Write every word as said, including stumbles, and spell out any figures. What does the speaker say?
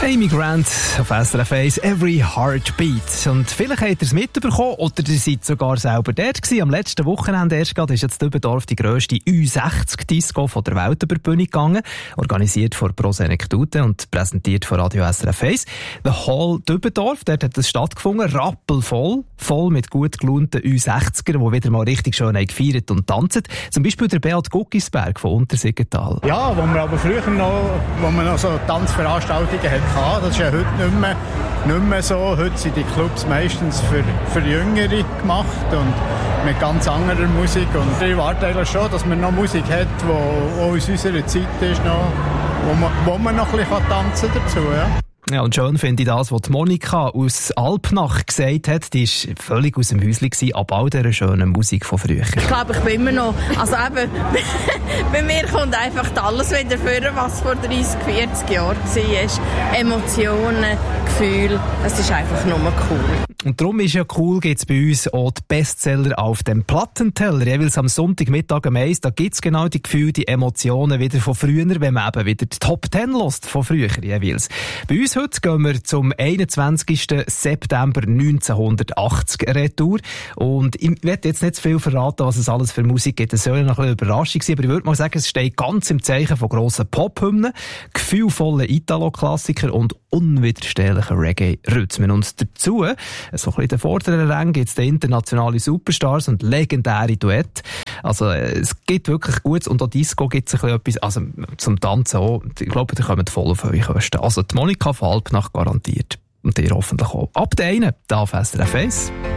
Amy Grant auf S R F eins, Every Heartbeat. Und vielleicht habt ihr es mitbekommen oder ihr seid sogar selber dort gewesen. Am letzten Wochenende erst gerade ist jetzt in Dübendorf die grösste Ü sechzig Disco von der Welt über die Bühne gegangen. Organisiert von Pro Senectute und präsentiert von Radio S R F eins. The Hall Dübendorf, dort hat es stattgefunden, rappelvoll, voll mit gut gelaunten Ü sechzigern, die wieder mal richtig schön haben gefeiert und tanzen. Zum Beispiel der Beat Guckisberg von Untersiggenthal. Ja, wo man aber früher noch, wo man noch so Tanzveranstaltungen hatte, das ist ja heute nicht mehr, nicht mehr so. Heute sind die Clubs meistens für, für Jüngere gemacht und mit ganz anderer Musik. Und ich warte eigentlich schon, dass man noch Musik hat, die aus unserer Zeit ist, noch, wo, man, wo man noch ein bisschen tanzen dazu. Ja. Ja, und schön finde ich das, was Monika aus Alpnach gesagt hat. Die war völlig aus dem Häuschen gewesen, ab all dieser schönen Musik von früher. Ich glaube, ich bin immer noch, also eben, bei mir kommt einfach alles wieder vor, was vor dreissig, vierzig Jahren war. Emotionen, Gefühle, es ist einfach nur cool. Und darum ist ja cool, gibt es bei uns auch die Bestseller auf dem Plattenteller. Jeweils am Sonntagmittag um eins, da gibt es genau die Gefühle, die Emotionen wieder von früher, wenn man eben wieder die Top Ten hört von früher jeweils. Bei uns heute gehen wir zum einundzwanzigsten September neunzehnhundertachtzig retour. Und ich werde jetzt nicht zu viel verraten, was es alles für Musik gibt. Es soll ja noch ein bisschen Überraschung sein, aber ich würde mal sagen, es steht ganz im Zeichen von grossen Pop-Hymnen, gefühlvollen Italo-Klassiker und unwiderstehlichen Reggae-Rhythmen. Und dazu, so ein bisschen in den vorderen Rängen, gibt es den internationale Superstars und legendäre Duett. Also, es gibt wirklich Gutes und auch Disco gibt es ein bisschen etwas, also zum Tanzen auch. Ich glaube, die kommen voll auf eure Kosten. Also, die Monika von Alpnach garantiert. Und ihr hoffentlich auch. Ab der einen, da auf S R F eins.